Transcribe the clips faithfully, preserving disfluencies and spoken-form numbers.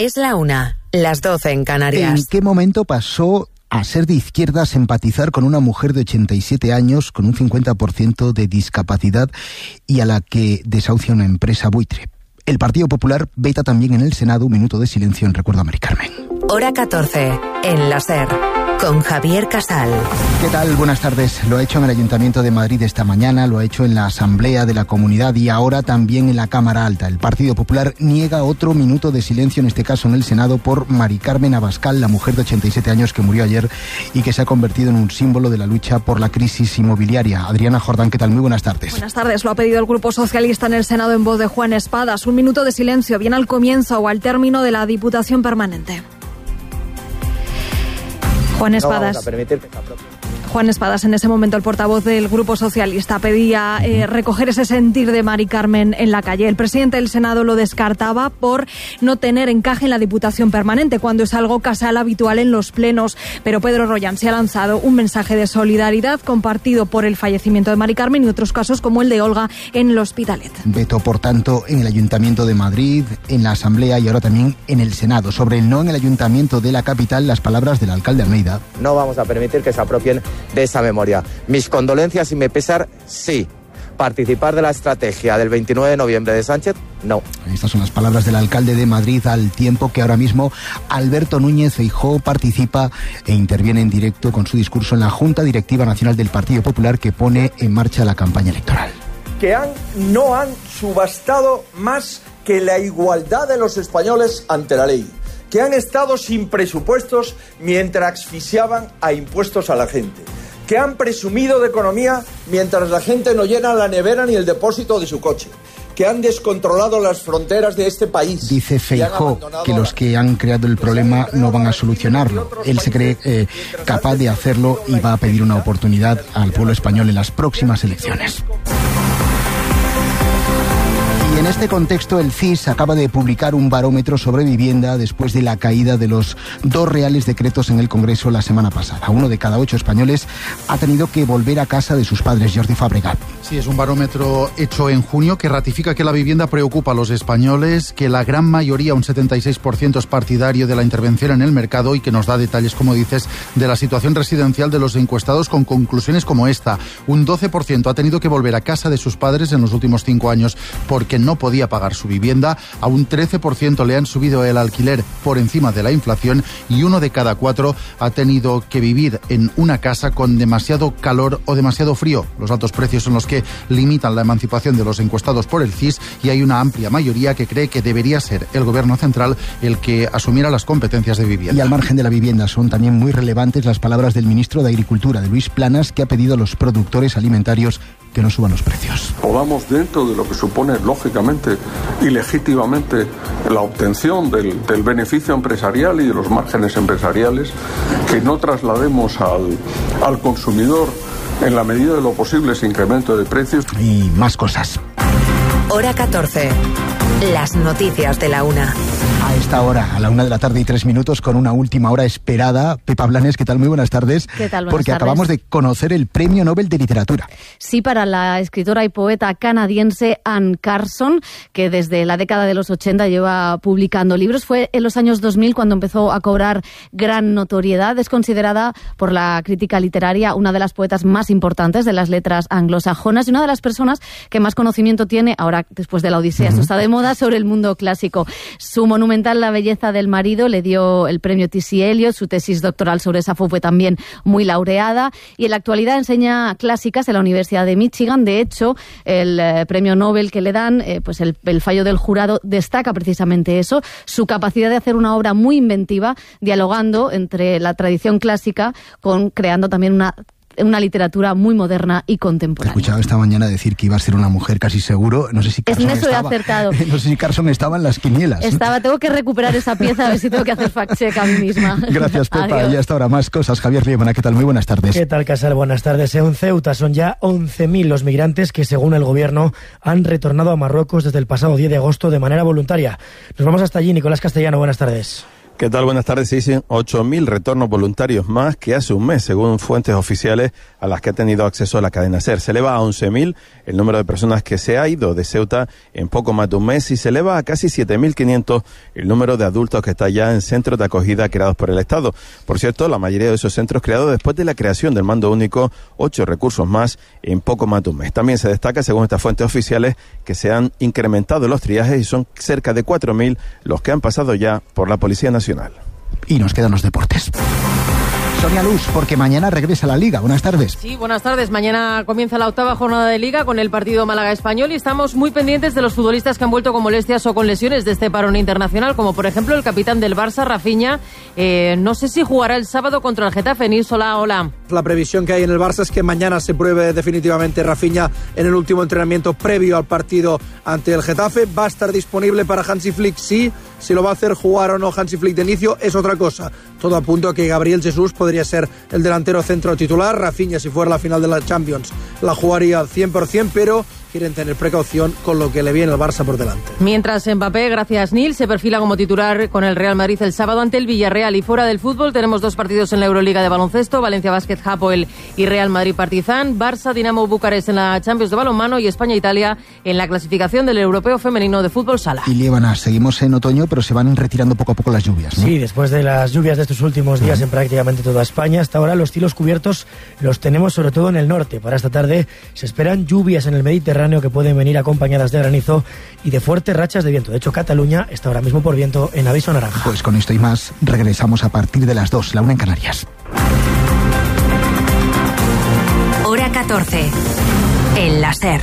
Es la una, las doce en Canarias. ¿En qué momento pasó a ser de izquierdas empatizar con una mujer de ochenta y siete años con un cincuenta por ciento de discapacidad y a la que desahucia una empresa buitre? El Partido Popular veta también en el Senado un minuto de silencio en recuerdo a Mari Carmen. Hora catorce, en la SER, con Javier Casal. ¿Qué tal? Buenas tardes. Lo ha hecho en el Ayuntamiento de Madrid esta mañana, lo ha hecho en la Asamblea de la Comunidad y ahora también en la Cámara Alta. El Partido Popular niega otro minuto de silencio, en este caso en el Senado, por Mari Carmen Abascal, la mujer de ochenta y siete años que murió ayer y que se ha convertido en un símbolo de la lucha por la crisis inmobiliaria. Adriana Jordán, ¿qué tal? Muy buenas tardes. Buenas tardes. Lo ha pedido el Grupo Socialista en el Senado en voz de Juan Espadas. Un minuto de silencio, bien al comienzo o al término de la Diputación Permanente. Juan Espadas. No vamos a permitir que se apropien. Juan Espadas, en ese momento el portavoz del Grupo Socialista, pedía eh, recoger ese sentir de Mari Carmen en la calle. El presidente del Senado lo descartaba por no tener encaje en la Diputación Permanente, cuando es algo casual habitual en los plenos. Pero Pedro Rollán se ha lanzado un mensaje de solidaridad compartido por el fallecimiento de Mari Carmen y otros casos como el de Olga en el Hospitalet. Veto, por tanto, en el Ayuntamiento de Madrid, en la Asamblea y ahora también en el Senado. Sobre el no en el Ayuntamiento de la capital, las palabras del alcalde Almeida. No vamos a permitir que se apropien de esa memoria. Mis condolencias y mi pesar, sí. Participar de la estrategia del veintinueve de noviembre de Sánchez, no. Estas son las palabras del alcalde de Madrid, al tiempo que ahora mismo Alberto Núñez Feijóo participa e interviene en directo con su discurso en la Junta Directiva Nacional del Partido Popular, que pone en marcha la campaña electoral. Que han, no han subastado más que la igualdad de los españoles ante la ley, que han estado sin presupuestos mientras asfixiaban a impuestos a la gente, que han presumido de economía mientras la gente no llena la nevera ni el depósito de su coche, que han descontrolado las fronteras de este país. Dice Feijóo que los que han creado el problema no van a solucionarlo. Él se cree eh, capaz de hacerlo y va a pedir una oportunidad al pueblo español en las próximas elecciones. Y en este contexto, el C I S acaba de publicar un barómetro sobre vivienda después de la caída de los dos reales decretos en el Congreso la semana pasada. Uno de cada ocho españoles ha tenido que volver a casa de sus padres. Jordi Fabregat. Sí, es un barómetro hecho en junio que ratifica que la vivienda preocupa a los españoles, que la gran mayoría, un setenta y seis por ciento, es partidario de la intervención en el mercado y que nos da detalles, como dices, de la situación residencial de los encuestados con conclusiones como esta. Un doce por ciento ha tenido que volver a casa de sus padres en los últimos cinco años porque no podía pagar su vivienda. A un trece por ciento le han subido el alquiler por encima de la inflación y uno de cada cuatro ha tenido que vivir en una casa con demasiado calor o demasiado frío. Los altos precios son los que limitan la emancipación de los encuestados por el C I S y hay una amplia mayoría que cree que debería ser el Gobierno central el que asumiera las competencias de vivienda. Y al margen de la vivienda son también muy relevantes las palabras del ministro de Agricultura, de Luis Planas, que ha pedido a los productores alimentarios que no suban los precios. Podamos, dentro de lo que supone lógicamente y legítimamente la obtención del, del beneficio empresarial y de los márgenes empresariales, que no traslademos al, al consumidor en la medida de lo posible ese incremento de precios. Y más cosas. Hora catorce. Las noticias de la una. A esta hora, a la una de la tarde y tres minutos, con una última hora esperada. Pepa Blanes, ¿qué tal? Muy buenas tardes. ¿Qué tal? Buenas Porque tardes. Acabamos de conocer el Premio Nobel de Literatura. Sí, para la escritora y poeta canadiense Anne Carson, que desde la década de los ochenta lleva publicando libros. Fue en los años dos mil cuando empezó a cobrar gran notoriedad. Es considerada por la crítica literaria una de las poetas más importantes de las letras anglosajonas y una de las personas que más conocimiento tiene, ahora después de la Odisea, uh-huh. Eso está de moda, sobre el mundo clásico. Su monumental La belleza del marido le dio el premio T C Eliot, su tesis doctoral sobre Safo fue también muy laureada y en la actualidad enseña clásicas en la Universidad de Michigan. De hecho, el eh, premio Nobel que le dan, eh, pues el, el fallo del jurado destaca precisamente eso, su capacidad de hacer una obra muy inventiva, dialogando entre la tradición clásica con creando también una una literatura muy moderna y contemporánea. He escuchado esta mañana decir que iba a ser una mujer casi seguro. No sé si Carson en eso estaba. He acertado. No sé si Carson estaba en las quinielas. Estaba, tengo que recuperar esa pieza, a ver si tengo que hacer fact-check a mí misma. Gracias, Pepa. Adiós. Y hasta ahora más cosas. Javier Liebana, ¿qué tal? Muy buenas tardes. ¿Qué tal, Casal? Buenas tardes. En Ceuta son ya once mil los migrantes que, según el gobierno, han retornado a Marruecos desde el pasado diez de agosto de manera voluntaria. Nos vamos hasta allí. Nicolás Castellano, buenas tardes. ¿Qué tal? Buenas tardes. Se dicen ocho mil retornos voluntarios más que hace un mes, según fuentes oficiales a las que ha tenido acceso a la cadena SER. Se eleva a once mil el número de personas que se ha ido de Ceuta en poco más de un mes y se eleva a casi siete mil quinientos el número de adultos que está ya en centros de acogida creados por el Estado. Por cierto, la mayoría de esos centros creados después de la creación del mando único, ocho recursos más en poco más de un mes. También se destaca, según estas fuentes oficiales, que se han incrementado los triajes y son cerca de cuatro mil los que han pasado ya por la Policía Nacional. Y nos quedan los deportes. Sonia Luz, porque mañana regresa la Liga. Buenas tardes. Sí, buenas tardes. Mañana comienza la octava jornada de Liga con el partido Málaga-Español y estamos muy pendientes de los futbolistas que han vuelto con molestias o con lesiones de este parón internacional, como por ejemplo el capitán del Barça, Rafinha. Eh, no sé si jugará el sábado contra el Getafe. Nils, hola, hola. La previsión que hay en el Barça es que mañana se pruebe definitivamente Rafinha en el último entrenamiento previo al partido ante el Getafe. Va a estar disponible para Hansi Flick, sí. Si lo va a hacer jugar o no Hansi Flick de inicio es otra cosa. Todo apunta a que Gabriel Jesús podría ser el delantero centro titular. Rafinha, si fuera la final de la Champions, la jugaría al cien por ciento, pero quieren tener precaución con lo que le viene al Barça por delante. Mientras Mbappé, gracias Nil, se perfila como titular con el Real Madrid el sábado ante el Villarreal. Y fuera del fútbol tenemos dos partidos en la Euroliga de baloncesto, Valencia Basket Hapoel y Real Madrid Partizan, Barça Dinamo Bucarest en la Champions de balonmano y España-Italia en la clasificación del Europeo Femenino de Fútbol Sala. Y Líbana, seguimos en otoño, pero se van retirando poco a poco las lluvias, ¿no? Sí, después de las lluvias de estos últimos días en prácticamente toda España, hasta ahora los cielos cubiertos los tenemos sobre todo en el norte. Para esta tarde se esperan lluvias en el Mediterráneo que pueden venir acompañadas de granizo y de fuertes rachas de viento. De hecho, Cataluña está ahora mismo por viento en aviso naranja. Pues con esto y más regresamos a partir de las dos, la una en Canarias. Hora catorce. El láser.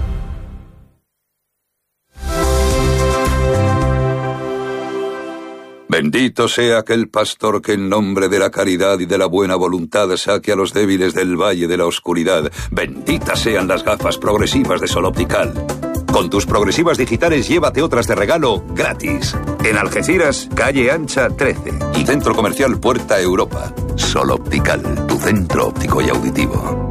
Bendito sea aquel pastor que en nombre de la caridad y de la buena voluntad saque a los débiles del valle de la oscuridad. Benditas sean las gafas progresivas de Sol Optical. Con tus progresivas digitales llévate otras de regalo gratis. En Algeciras, calle Ancha trece y Centro Comercial Puerta Europa. Sol Optical, tu centro óptico y auditivo.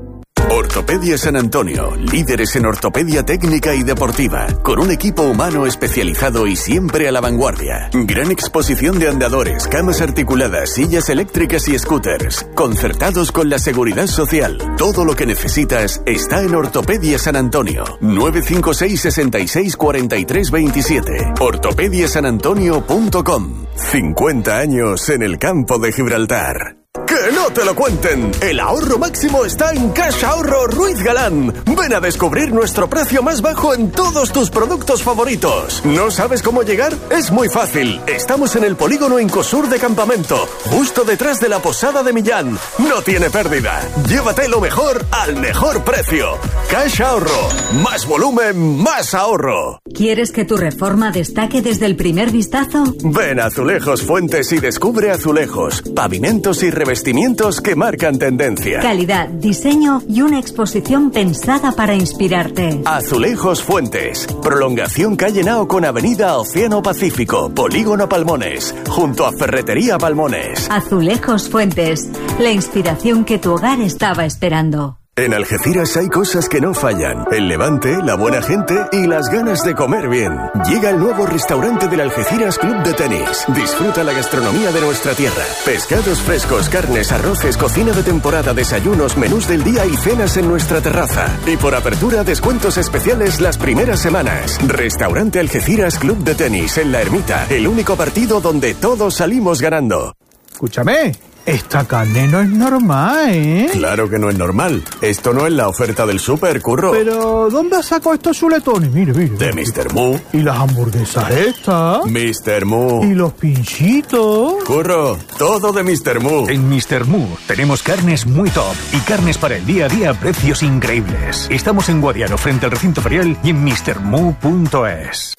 Ortopedia San Antonio, líderes en ortopedia técnica y deportiva, con un equipo humano especializado y siempre a la vanguardia. Gran exposición de andadores, camas articuladas, sillas eléctricas y scooters, concertados con la seguridad social. Todo lo que necesitas está en Ortopedia San Antonio. nueve cinco seis, seis seis, cuatro tres dos siete. ortopedia san antonio punto com. cincuenta años en el campo de Gibraltar. ¡Que no te lo cuenten! El ahorro máximo está en Cash Ahorro Ruiz Galán. Ven a descubrir nuestro precio más bajo en todos tus productos favoritos. ¿No sabes cómo llegar? Es muy fácil. Estamos en el polígono Incosur de Campamento, justo detrás de la Posada de Millán. No tiene pérdida. Llévate lo mejor al mejor precio. Cash Ahorro. Más volumen, más ahorro. ¿Quieres que tu reforma destaque desde el primer vistazo? Ven a Azulejos Fuentes y descubre azulejos, pavimentos y revestimientos que marcan tendencia. Calidad, diseño y una exposición pensada para inspirarte. Azulejos Fuentes. Prolongación calle Nao con avenida Océano Pacífico, Polígono Palmones, junto a Ferretería Palmones. Azulejos Fuentes. La inspiración que tu hogar estaba esperando. En Algeciras hay cosas que no fallan. El levante, la buena gente y las ganas de comer bien. Llega el nuevo restaurante del Algeciras Club de Tenis. Disfruta la gastronomía de nuestra tierra. Pescados frescos, carnes, arroces, cocina de temporada, desayunos, menús del día y cenas en nuestra terraza. Y por apertura, descuentos especiales las primeras semanas. Restaurante Algeciras Club de Tenis en La Ermita. El único partido donde todos salimos ganando. Escúchame. Esta carne no es normal, ¿eh? Claro que no es normal. Esto no es la oferta del súper, Curro. Pero, ¿dónde sacó estos chuletones? Mire, mire. De mister Moo. ¿Y las hamburguesas estas? mister Moo. ¿Y los pinchitos? Curro, todo de mister Moo. En mister Moo tenemos carnes muy top y carnes para el día a día a precios increíbles. Estamos en Guadiaro, frente al recinto ferial y en mister moo punto es.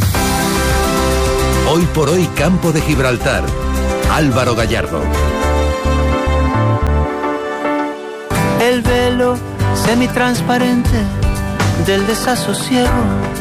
Hoy por hoy, Campo de Gibraltar. Álvaro Gallardo. El velo semitransparente del desasosiego.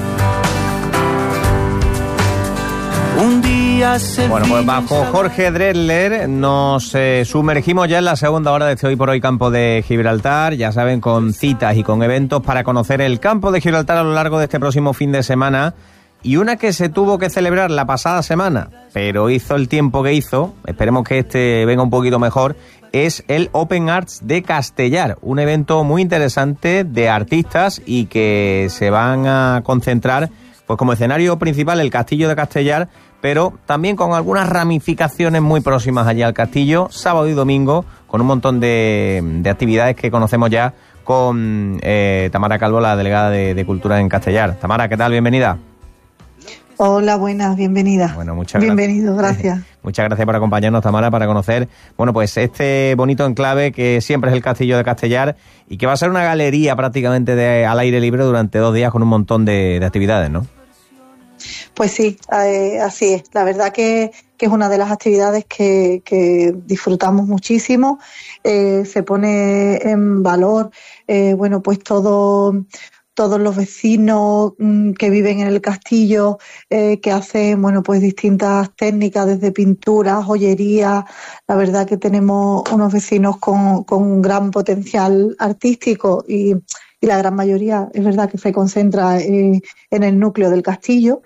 Un día se Bueno, pues bajo Jorge Drexler nos eh, sumergimos ya en la segunda hora de este Hoy por Hoy Campo de Gibraltar. Ya saben, con citas y con eventos para conocer el Campo de Gibraltar a lo largo de este próximo fin de semana. y una que se tuvo que celebrar la pasada semana, pero hizo el tiempo que hizo, esperemos que este venga un poquito mejor, es el Open Arts de Castellar, un evento muy interesante de artistas y que se van a concentrar pues como escenario principal el Castillo de Castellar, pero también con algunas ramificaciones muy próximas allí al castillo, sábado y domingo, con un montón de, de actividades que conocemos ya con eh, Tamara Calvo, la delegada de, de Cultura en Castellar. Tamara, ¿qué tal? Bienvenida. Hola, buenas, bienvenida. Bueno, muchas Bienvenido, gracias. gracias. Muchas gracias por acompañarnos, Tamara, para conocer, bueno, pues este bonito enclave que siempre es el Castillo de Castellar y que va a ser una galería prácticamente de, al aire libre durante dos días con un montón de, de actividades, ¿no? Pues sí, eh, así es. La verdad que, que es una de las actividades que, que disfrutamos muchísimo. Eh, se pone en valor, eh, bueno, pues todo, todos los vecinos mm, que viven en el castillo, eh, que hacen, bueno, pues distintas técnicas desde pintura, joyería. La verdad que tenemos unos vecinos con, con un gran potencial artístico y y la gran mayoría es verdad que se concentra eh, en el núcleo del castillo.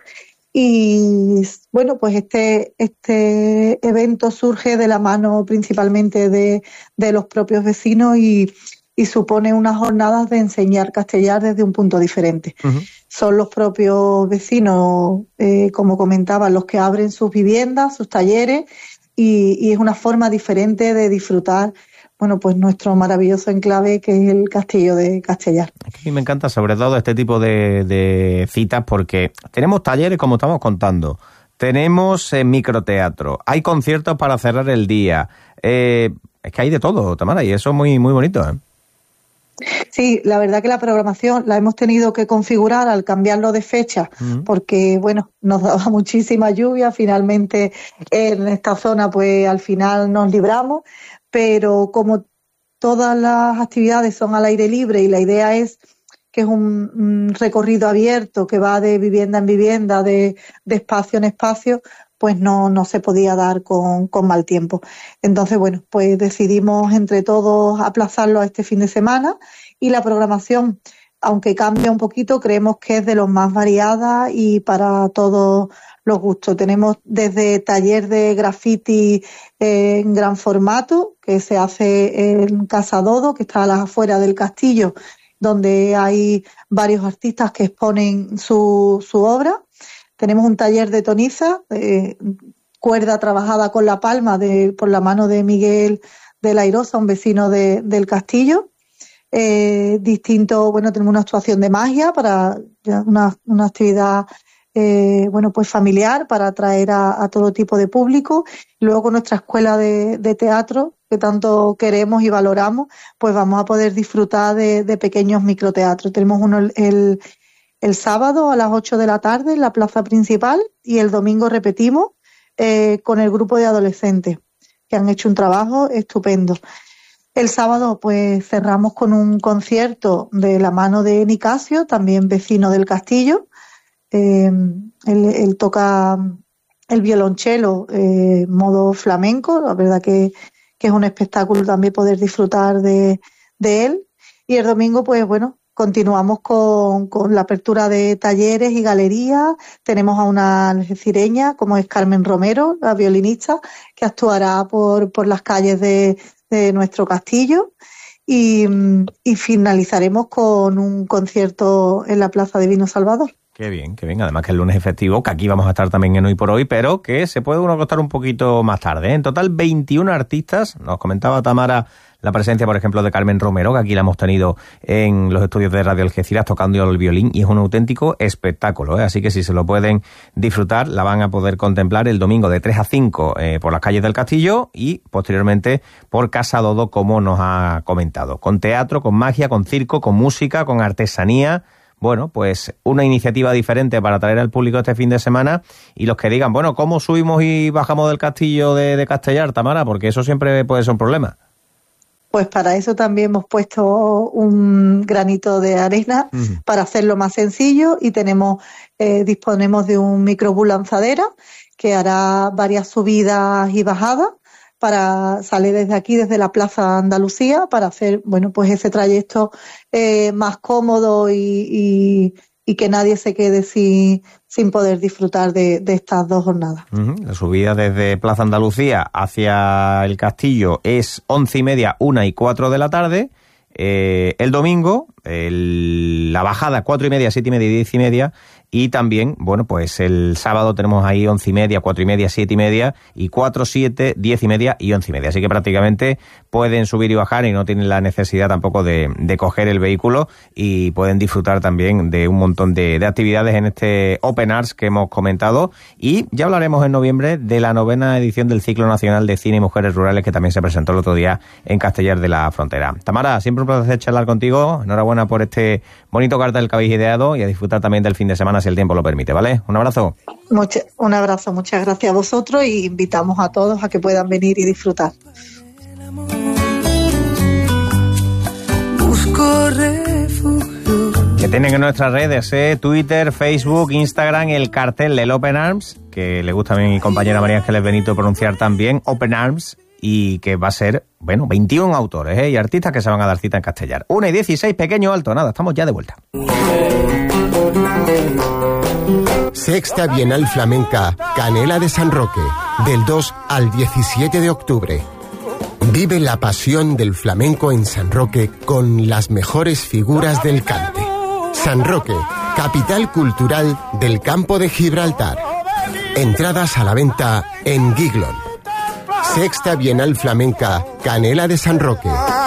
Y bueno, pues este, este evento surge de la mano principalmente de, de los propios vecinos y, y supone unas jornadas de enseñar castellar desde un punto diferente. Uh-huh. Son los propios vecinos, eh, como comentaba, los que abren sus viviendas, sus talleres y, y es una forma diferente de disfrutar bueno, pues nuestro maravilloso enclave que es el Castillo de Castellar. A mí me encanta sobre todo este tipo de, de citas porque tenemos talleres como estamos contando, tenemos eh, microteatro, hay conciertos para cerrar el día, eh, es que hay de todo, Tamara, y eso es muy, muy bonito, ¿eh? Sí, la verdad que la programación la hemos tenido que configurar al cambiarlo de fecha, uh-huh. porque, bueno, nos daba muchísima lluvia, finalmente en esta zona pues al final nos libramos, pero como todas las actividades son al aire libre y la idea es que es un, un recorrido abierto que va de vivienda en vivienda, de, de espacio en espacio, pues no, no se podía dar con, con mal tiempo. Entonces, bueno, pues decidimos entre todos aplazarlo a este fin de semana y la programación, aunque cambia un poquito, creemos que es de los más variada y para todos los gustos. Tenemos desde taller de graffiti eh, en gran formato, que se hace en Casa Dodo, que está a las afueras del castillo, donde hay varios artistas que exponen su, su obra. Tenemos un taller de toniza, eh, cuerda trabajada con la palma de, por la mano de Miguel de la Airosa, un vecino de, del castillo. Eh, distinto, bueno, tenemos una actuación de magia para una, una actividad eh, bueno, pues familiar para atraer a, a todo tipo de público. Luego con nuestra escuela de, de teatro, que tanto queremos y valoramos, pues vamos a poder disfrutar de, de pequeños microteatros. Tenemos uno el, el, el sábado a las ocho de la tarde en la plaza principal y el domingo repetimos eh, con el grupo de adolescentes que han hecho un trabajo estupendo. El sábado pues cerramos con un concierto de la mano de Nicasio, también vecino del castillo. Eh, él, él toca el violonchelo eh, modo flamenco, la verdad que, que es un espectáculo también poder disfrutar de, de él. Y el domingo pues bueno, continuamos con, con la apertura de talleres y galerías. Tenemos a una cireña como es Carmen Romero, la violinista, que actuará por, por las calles de de nuestro castillo y, y finalizaremos con un concierto en la Plaza de Vino Salvador. Qué bien, qué bien. Además que el lunes es festivo, que aquí vamos a estar también en Hoy por Hoy, pero que se puede uno acostar un poquito más tarde, ¿eh? En total veintiún artistas. Nos comentaba Tamara la presencia, por ejemplo, de Carmen Romero, que aquí la hemos tenido en los estudios de Radio Algeciras tocando el violín y es un auténtico espectáculo, ¿eh? Así que si se lo pueden disfrutar, la van a poder contemplar el domingo de tres a cinco eh, por las calles del Castillo y posteriormente por Casa Dodo, como nos ha comentado. Con teatro, con magia, con circo, con música, con artesanía. Bueno, pues una iniciativa diferente para atraer al público este fin de semana y los que digan, bueno, ¿cómo subimos y bajamos del Castillo de, de Castellar, Tamara? Porque eso siempre puede ser un problema. Pues para eso también hemos puesto un granito de arena uh-huh. para hacerlo más sencillo y tenemos eh, disponemos de un microbús lanzadera que hará varias subidas y bajadas para salir desde aquí, desde la Plaza Andalucía, para hacer bueno pues ese trayecto eh, más cómodo y, y, y que nadie se quede sin, sin poder disfrutar de, de estas dos jornadas. Uh-huh. La subida desde Plaza Andalucía hacia el Castillo es once y media, una y cuatro de la tarde. Eh, el domingo, el, la bajada cuatro y media, siete y media y diez y media. Y también, bueno, pues el sábado tenemos ahí once y media, cuatro y media, siete y media, y cuatro, siete, diez y media y once y media. Así que prácticamente pueden subir y bajar y no tienen la necesidad tampoco de, de coger el vehículo, y pueden disfrutar también de un montón de, de actividades en este Open Arts que hemos comentado. Y ya hablaremos en noviembre de la novena edición del Ciclo Nacional de Cine y Mujeres Rurales, que también se presentó el otro día en Castellar de la Frontera. Tamara, siempre un placer charlar contigo. Enhorabuena por este bonito cartel que habéis ideado, y a disfrutar también del fin de semana si el tiempo lo permite, ¿vale? Un abrazo. Mucha, un abrazo, muchas gracias a vosotros, y invitamos a todos a que puedan venir y disfrutar. Busco refugio. Que tienen en nuestras redes, ¿eh? Twitter, Facebook, Instagram, el cartel del Open Arms, que le gusta a mi compañera María Ángeles Benito pronunciar también, Open Arms, y que va a ser, bueno, veintiún autores, ¿eh? Y artistas que se van a dar cita en Castellar. una y dieciséis, pequeño alto, nada, estamos ya de vuelta. Sexta Bienal Flamenca Canela de San Roque, del dos al diecisiete de octubre. Vive la pasión del flamenco en San Roque con las mejores figuras del cante. San Roque, capital cultural del Campo de Gibraltar. Entradas a la venta en Giglon. Sexta Bienal Flamenca Canela de San Roque.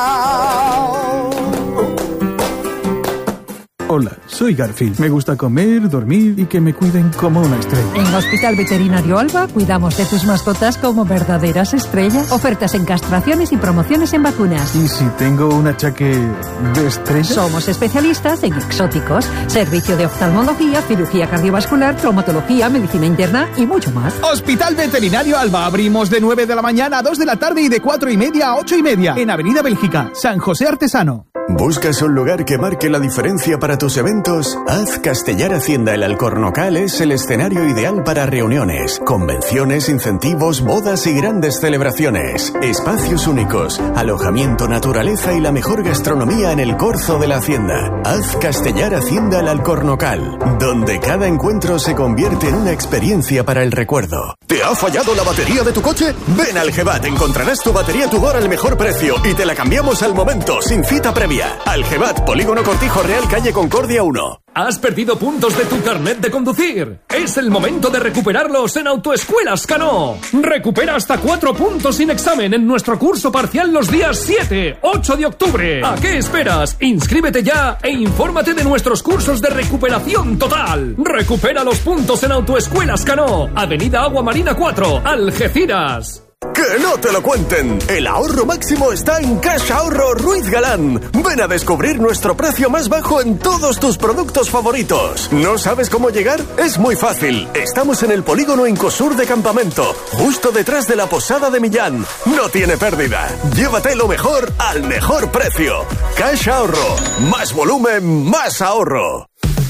Hola, soy Garfield. Me gusta comer, dormir y que me cuiden como una estrella. En Hospital Veterinario Alba cuidamos de tus mascotas como verdaderas estrellas. Ofertas en castraciones y promociones en vacunas. ¿Y si tengo un achaque de estrella? Somos especialistas en exóticos, servicio de oftalmología, cirugía cardiovascular, traumatología, medicina interna y mucho más. Hospital Veterinario Alba. Abrimos de nueve de la mañana a dos de la tarde y de cuatro y media a ocho y media. En Avenida Bélgica, San José Artesano. ¿Buscas un lugar que marque la diferencia para tus eventos? Haz Castellar Hacienda El Alcornocal es el escenario ideal para reuniones, convenciones, incentivos, bodas y grandes celebraciones. Espacios únicos, alojamiento, naturaleza y la mejor gastronomía en el corzo de la hacienda. Haz Castellar Hacienda El Alcornocal, donde cada encuentro se convierte en una experiencia para el recuerdo. ¿Te ha fallado la batería de tu coche? Ven al Gebat, encontrarás tu batería Tugor al mejor precio y te la cambiamos al momento, sin cita previa. Algebat, Polígono Cortijo Real, calle Concordia uno. ¿Has perdido puntos de tu carnet de conducir? Es el momento de recuperarlos en Autoescuelas Cano. Recupera hasta cuatro puntos sin examen en nuestro curso parcial los días siete, ocho de octubre. ¿A qué esperas? Inscríbete ya e infórmate de nuestros cursos de recuperación total. Recupera los puntos en Autoescuelas Cano, Avenida Agua Marina cuatro, Algeciras. ¡Que no te lo cuenten! El ahorro máximo está en Cash Ahorro Ruiz Galán. Ven a descubrir nuestro precio más bajo en todos tus productos favoritos. ¿No sabes cómo llegar? Es muy fácil. Estamos en el polígono Incosur de Campamento, justo detrás de la Posada de Millán. No tiene pérdida. Llévate lo mejor al mejor precio. Cash Ahorro. Más volumen, más ahorro.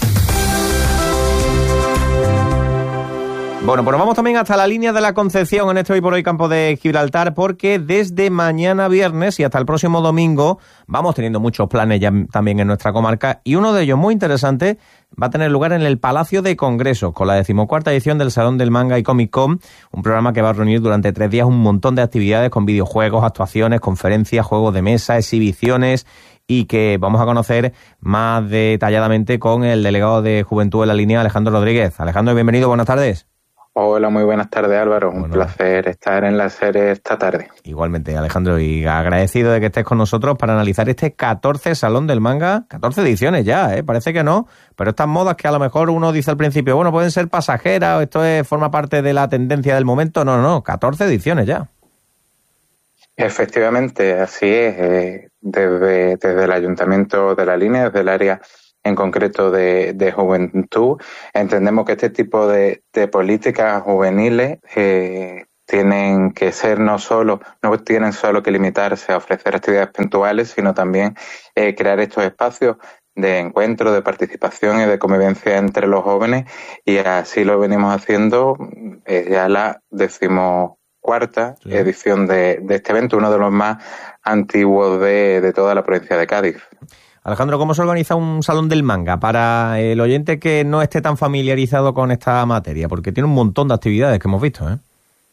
Bueno, pues nos vamos también hasta la línea de la Concepción en este Hoy por Hoy Campo de Gibraltar, porque desde mañana viernes y hasta el próximo domingo vamos teniendo muchos planes ya también en nuestra comarca, y uno de ellos muy interesante va a tener lugar en el Palacio de Congresos con la decimocuarta edición del Salón del Manga y Comic Con, un programa que va a reunir durante tres días un montón de actividades con videojuegos, actuaciones, conferencias, juegos de mesa, exhibiciones, y que vamos a conocer más detalladamente con el delegado de Juventud en la línea, Alejandro Rodríguez. Alejandro, bienvenido, buenas tardes. Hola, muy buenas tardes, Álvaro. Un bueno, placer estar en la serie esta tarde. Igualmente, Alejandro, y agradecido de que estés con nosotros para analizar este catorce Salón del Manga, catorce ediciones ya, ¿eh? Parece que no, pero estas modas que a lo mejor uno dice al principio, bueno, pueden ser pasajeras, o esto es, forma parte de la tendencia del momento. No, no, catorce ediciones ya. Efectivamente, así es. Eh, desde, desde el Ayuntamiento de la Línea, desde el área en concreto de, de juventud, entendemos que este tipo de, de políticas juveniles eh, tienen que ser no solo, no tienen solo que limitarse a ofrecer actividades puntuales, sino también eh, crear estos espacios de encuentro, de participación y de convivencia entre los jóvenes, y así lo venimos haciendo eh, ya la decimocuarta sí. edición de, de este evento, uno de los más antiguos de, de toda la provincia de Cádiz. Alejandro, ¿cómo se organiza un salón del manga para el oyente que no esté tan familiarizado con esta materia? Porque tiene un montón de actividades que hemos visto, ¿eh?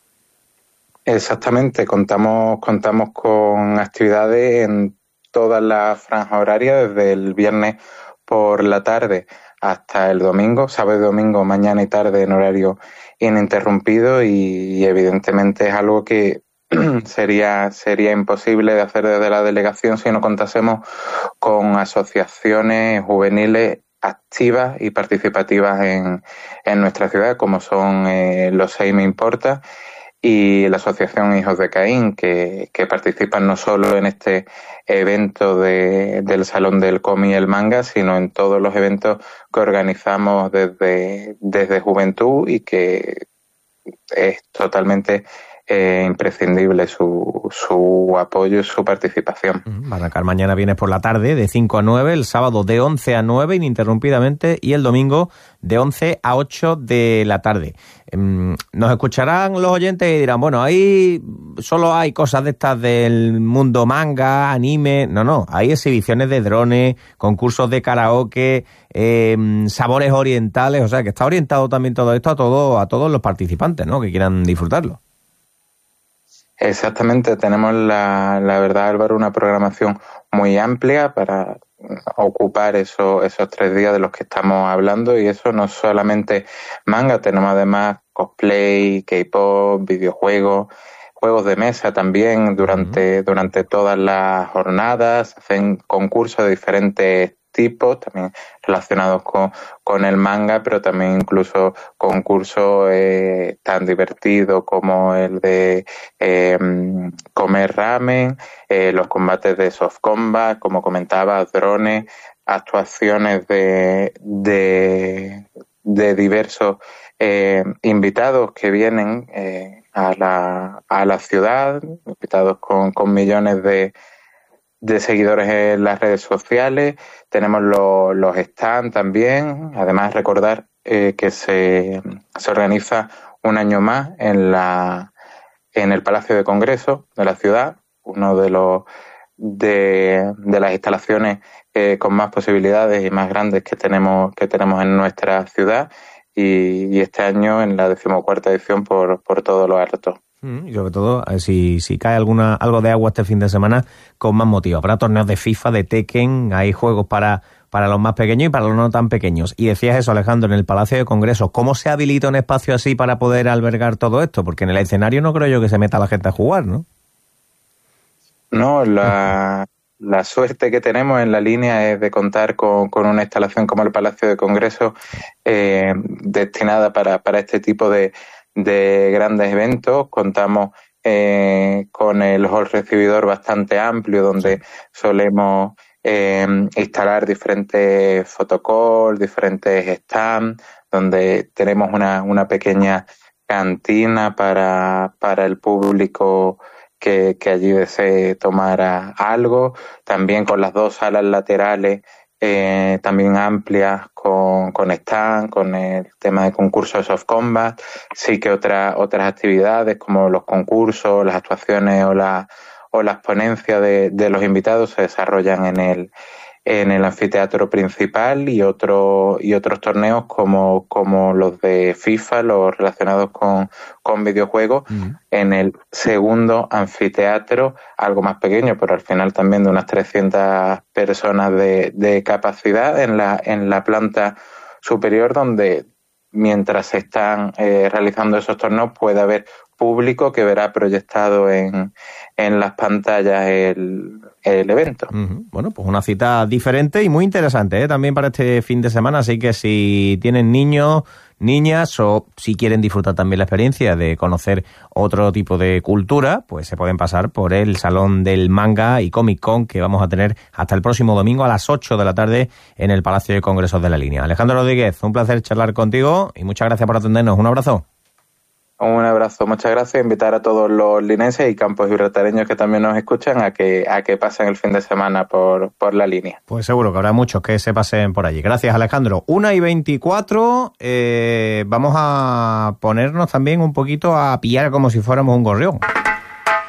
Exactamente, contamos, contamos con actividades en todas las franjas horarias, desde el viernes por la tarde hasta el domingo, sábado y domingo, mañana y tarde en horario ininterrumpido, y, y evidentemente es algo que sería sería imposible de hacer desde la delegación si no contásemos con asociaciones juveniles activas y participativas en, en nuestra ciudad, como son eh, los Seis Me Importa y la Asociación Hijos de Caín, que, que participan no solo en este evento de, del Salón del Cómic y el Manga, sino en todos los eventos que organizamos desde, desde Juventud, y que es totalmente eh, imprescindible su, su apoyo y su participación. Va a arrancar mañana viernes por la tarde de cinco a nueve, el sábado de once a nueve ininterrumpidamente, y el domingo de once a ocho de la tarde. Nos escucharán los oyentes y dirán, bueno, ahí solo hay cosas de estas del mundo manga, anime. No, no, hay exhibiciones de drones, concursos de karaoke, eh, sabores orientales, o sea que está orientado también todo esto a, todo, a todos los participantes, ¿no?, que quieran disfrutarlo. Exactamente, tenemos la, la verdad, Álvaro, una programación muy amplia para ocupar eso, esos tres días de los que estamos hablando, y eso no solamente manga, tenemos además cosplay, K-pop, videojuegos, juegos de mesa también durante, uh-huh. durante todas las jornadas, hacen concursos de diferentes tipos, también relacionados con, con el manga, pero también incluso concursos eh, tan divertidos como el de eh, comer ramen, eh, los combates de soft combat, como comentaba, drones, actuaciones de, de, de diversos eh, invitados que vienen eh, a la, a la ciudad, invitados con, con millones de de seguidores en las redes sociales. Tenemos los, los stands también. Además, recordar eh, que se, se organiza un año más en la en el Palacio de Congreso de la ciudad, uno de los de, de las instalaciones eh, con más posibilidades y más grandes que tenemos que tenemos en nuestra ciudad, y, y este año en la decimocuarta edición por, por todo lo alto. Y sobre todo, si, si cae alguna algo de agua este fin de semana, con más motivo. Habrá torneos de FIFA, de Tekken, hay juegos para, para los más pequeños y para los no tan pequeños. Y decías eso, Alejandro, en el Palacio de Congresos. ¿Cómo se habilita un espacio así para poder albergar todo esto? Porque en el escenario no creo yo que se meta la gente a jugar, ¿no? No, la, la suerte que tenemos en la línea es de contar con, con una instalación como el Palacio de Congresos eh, destinada para, para este tipo de de grandes eventos. Contamos eh, con el hall recibidor bastante amplio, donde solemos eh, instalar diferentes photocalls, diferentes stands, donde tenemos una, una pequeña cantina para, para el público que, que allí desee tomar algo. También con las dos salas laterales Eh, también amplias con, con stand, con el tema de concursos de soft combat. Sí que otras otras actividades como los concursos, las actuaciones o, la, o las ponencias de, de los invitados se desarrollan en el en el anfiteatro principal, y otro, y otros torneos como, como los de FIFA, los relacionados con, con videojuegos, uh-huh. en el segundo anfiteatro, algo más pequeño, pero al final también de unas trescientas personas de, de capacidad, en la, en la planta superior, donde mientras se están eh, realizando esos torneos puede haber público que verá proyectado en, en las pantallas el, el evento. Uh-huh. Bueno, pues una cita diferente y muy interesante, ¿eh? También para este fin de semana, así que si tienen niños, niñas, o si quieren disfrutar también la experiencia de conocer otro tipo de cultura, pues se pueden pasar por el Salón del Manga y Comic Con, que vamos a tener hasta el próximo domingo a las ocho de la tarde en el Palacio de Congresos de la Línea. Alejandro Rodríguez, un placer charlar contigo y muchas gracias por atendernos. Un abrazo. Un abrazo, muchas gracias. Invitar a todos los linenses y campos gibraltareños que también nos escuchan a que a que pasen el fin de semana por, por la línea. Pues seguro que habrá muchos que se pasen por allí. Gracias, Alejandro. Una y veinticuatro, eh, vamos a ponernos también un poquito a pillar como si fuéramos un gorrión.